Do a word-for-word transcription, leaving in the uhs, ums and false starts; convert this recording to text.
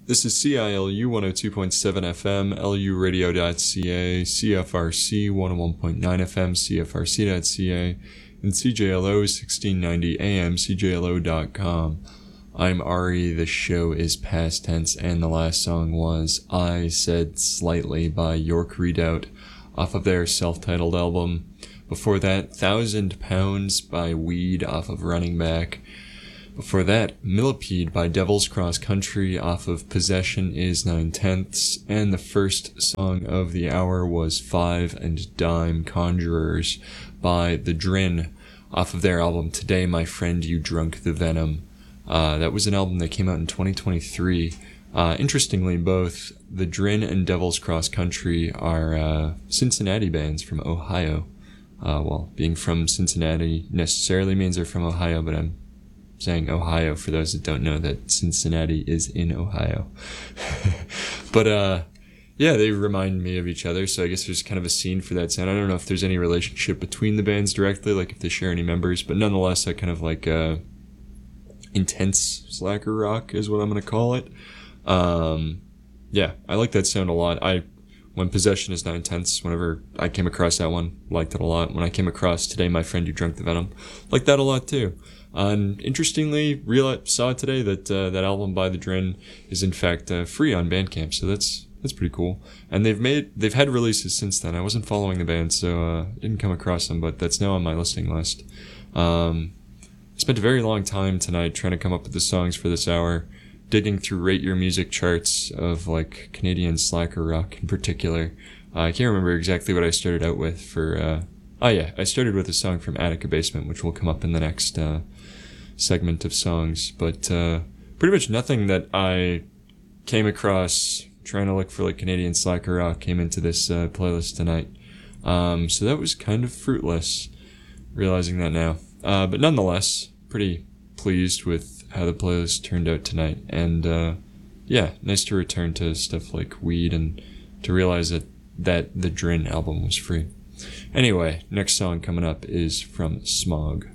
This is C I L U one oh two point seven F M, L U radio dot C A, C F R C one oh one point nine F M, C F R C dot C A, and C J L O sixteen ninety A M, C J L O dot com. I'm Ari, the show is past tense, and the last song was I Said Slightly by York Redoubt off of their self-titled album. Before that, Thousand Pounds by Weed off of Running Back. Before that, Millipede by Devil's Cross Country off of Possession is Nine Tenths, and the first song of the hour was Five and Dime Conjurers by The Drin off of their album Today My Friend You Drunk the Venom. Uh, that was an album that came out in twenty twenty-three. Uh, interestingly, both The Drin and Devil's Cross Country are uh, Cincinnati bands from Ohio. Uh, well, being from Cincinnati necessarily means they're from Ohio, but I'm saying Ohio for those that don't know that Cincinnati is in Ohio. But uh yeah, they remind me of each other, so I guess there's kind of a scene for that sound. I don't know if there's any relationship between the bands directly, like if they share any members, but nonetheless that kind of like uh intense slacker rock is what I'm gonna call it. Um yeah, I like that sound a lot. I when Possession is Nine Tenths, whenever I came across that one, liked it a lot. When I came across Today My Friend You Drunk the Venom, liked that a lot too. Uh, and interestingly, real saw today that uh, that album by The Drin is in fact uh, free on Bandcamp, so that's that's pretty cool. And they've made they've had releases since then. I wasn't following the band, so uh, didn't come across them, but that's now on my listening list. Um, I spent a very long time tonight trying to come up with the songs for this hour, digging through Rate Your Music charts of like Canadian slacker rock in particular. Uh, I can't remember exactly what I started out with for. Uh, oh yeah, I started with a song from Attica Basement, which will come up in the next Uh, segment of songs, but uh, pretty much nothing that I came across trying to look for like Canadian slacker rock came into this uh, playlist tonight. Um, so that was kind of fruitless, realizing that now. Uh, but nonetheless, pretty pleased with how the playlist turned out tonight. And uh, yeah, nice to return to stuff like Weed and to realize that, that the Drin album was free. Anyway, next song coming up is from Smog.